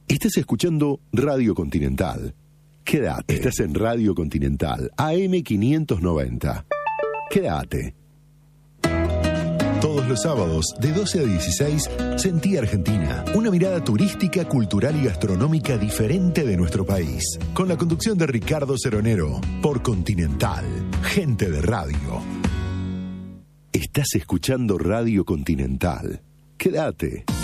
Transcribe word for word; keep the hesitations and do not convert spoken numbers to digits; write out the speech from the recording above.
Estás escuchando Radio Continental. Quédate. Estás en Radio Continental, A M quinientos noventa. Quédate. Todos los sábados, de doce a dieciséis, Sentí Argentina. Una mirada turística, cultural y gastronómica diferente de nuestro país. Con la conducción de Ricardo Ceronero. Por Continental. Gente de radio. Estás escuchando Radio Continental. Quédate.